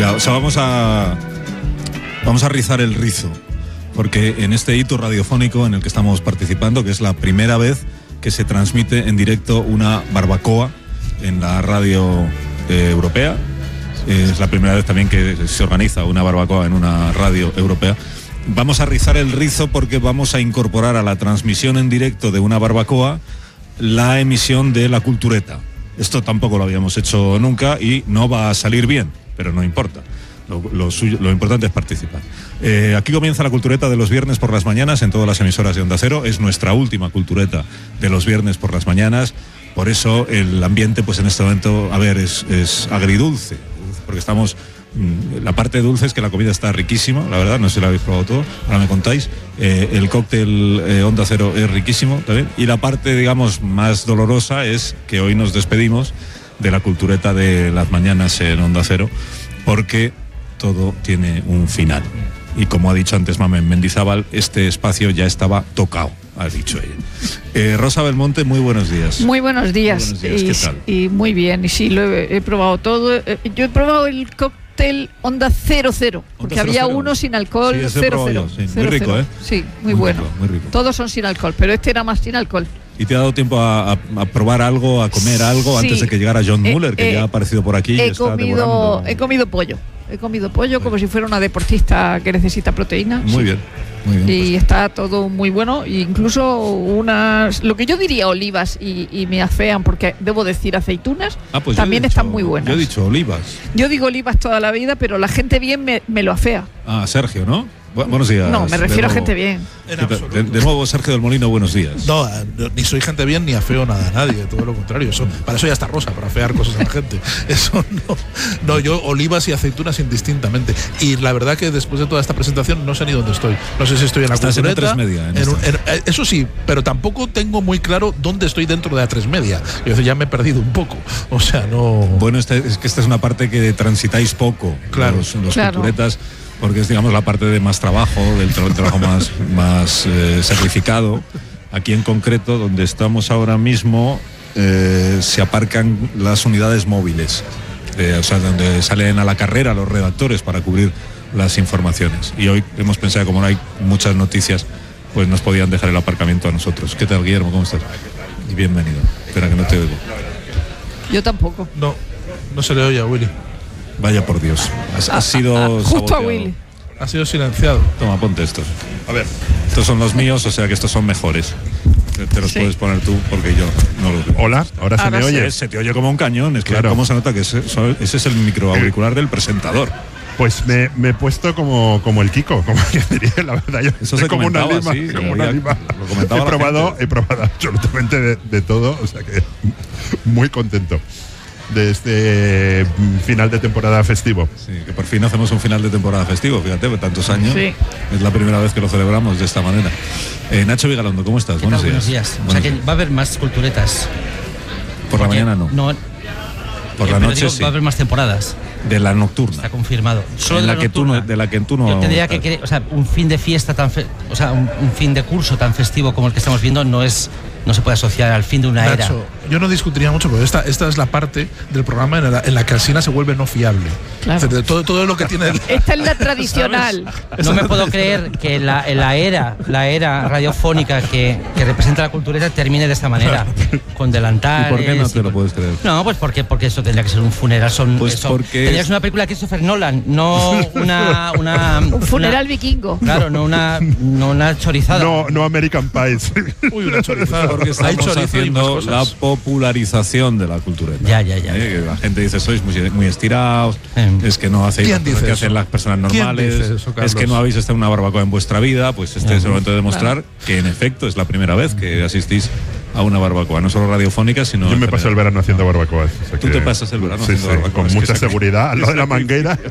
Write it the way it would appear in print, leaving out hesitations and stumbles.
Ya, o sea, vamos a rizar el rizo, porque en este hito radiofónico en el que estamos participando, que es la primera vez que se transmite en directo una barbacoa en la radio europea, es la primera vez también que se organiza una barbacoa en una radio europea. Vamos a rizar el rizo porque vamos a incorporar a la transmisión en directo de una barbacoa la emisión de La Cultureta. Esto tampoco lo habíamos hecho nunca y no va a salir bien, pero no importa. Lo importante es participar. Aquí comienza La Cultureta de los viernes por las mañanas en todas las emisoras de Onda Cero. Es nuestra última Cultureta de los viernes por las mañanas. Por eso el ambiente, pues en este momento, es agridulce, porque estamos... La parte dulce es que la comida está riquísima, la verdad, no sé si la habéis probado todo, ahora me contáis. El cóctel Onda Cero es riquísimo también. Y la parte, digamos, más dolorosa es que hoy nos despedimos de La Cultureta de las mañanas en Onda Cero, porque todo tiene un final. Y como ha dicho antes Mamen Mendizábal, este espacio ya estaba tocado, ha dicho ella. Rosa Belmonte, muy buenos días. Muy buenos días. ¿Qué tal? Y muy bien, y sí, lo he probado todo. Yo he probado el cóctel Onda 00, porque había uno sin alcohol, sí, 00. Sí. Muy rico, ¿eh? Sí, muy bueno. Rico, muy rico. Todos son sin alcohol, pero este era más sin alcohol. ¿Y te ha dado tiempo a probar algo, a comer algo, sí, antes de que llegara John Muller, que ya ha aparecido por aquí? He comido pollo. He comido pollo como si fuera una deportista que necesita proteína. Muy bien. Y pues está todo muy bueno, incluso lo que yo diría olivas, y me afean porque debo decir aceitunas, pues también están muy buenas. Yo he dicho olivas. Yo digo olivas toda la vida, pero la gente bien me lo afea. Sergio, ¿no? Buenos días. No, me refiero a gente bien. De nuevo, Sergio del Molino, buenos días. No, ni soy gente bien ni afeo nada a nadie, todo lo contrario. Para eso ya está Rosa, para afear cosas a la gente. Eso no, yo olivas y aceitunas indistintamente. Y la verdad que después de toda esta presentación no sé ni dónde estoy. No sé si estoy en La Cultureta. En A3 Media. Eso sí, pero tampoco tengo muy claro dónde estoy dentro de A3 Media. Yo ya me he perdido un poco. O sea, no... Bueno, es que esta es una parte que transitáis poco. Claro. Los Culturetas, porque es, digamos, la parte de más trabajo, del trabajo más sacrificado. Aquí en concreto, donde estamos ahora mismo, se aparcan las unidades móviles, o sea, donde salen a la carrera los redactores para cubrir las informaciones. Y hoy hemos pensado, como no hay muchas noticias, pues nos podían dejar el aparcamiento a nosotros. ¿Qué tal, Guillermo? ¿Cómo estás? Y bienvenido. Espera, que no te oigo. Yo tampoco. No se le oye a Willy. Vaya por Dios. Ha sido justo saboteado. a Willy. Ha sido silenciado. Toma, ponte estos. A ver. Estos son los míos, o sea que estos son mejores. Te los puedes poner tú porque yo no los veo. Hola, ahora se me oye. Se te oye como un cañón. Es que claro. ¿Cómo se nota que ese es el microauricular del presentador? Pues me he puesto como el Kiko, como que diría, la verdad. Yo eso se como una lima, sí, como una lima. Lo comentaba he probado absolutamente de todo, o sea que muy contento de este final de temporada festivo. Sí, que por fin hacemos un final de temporada festivo, fíjate, por tantos años. Sí. Es la primera vez que lo celebramos de esta manera. Nacho Vigalondo, ¿cómo estás? Buenos días. Buenos días. O sea que va a haber más culturetas. Por la mañana no. Por la noche sí. Va a haber más temporadas. De la nocturna. Está confirmado. Solo de la que tú no. Yo tendría que querer, o sea, un fin de fiesta un fin de curso tan festivo como el que estamos viendo no se puede asociar al fin de una era. Yo no discutiría mucho, porque esta es la parte del programa en la que Alsina se vuelve no fiable. Claro. Todo lo que tiene... Esta es la tradicional. No me puedo creer que la era radiofónica que representa La Cultureta termine de esta manera, con delantales. ¿Y por qué no te lo puedes creer? No, pues porque eso tendría que ser un funeral. Tendría que ser una película de Christopher Nolan, no un funeral vikingo. Claro, no una chorizada. No American Pies. Uy, una chorizada. Porque estamos haciendo la popularización de La Cultureta. Ya. Que la gente dice, sois muy estirados, es que no hacéis las cosas que hacen las personas normales, es que no habéis estado en una barbacoa en vuestra vida. Pues este es el momento de demostrar que en efecto es la primera vez que asistís a una barbacoa, no solo radiofónica, sino... Yo me paso el verano haciendo barbacoas. O sea Tú te pasas el verano haciendo barbacoas. Con mucha seguridad, al lado de la manguera.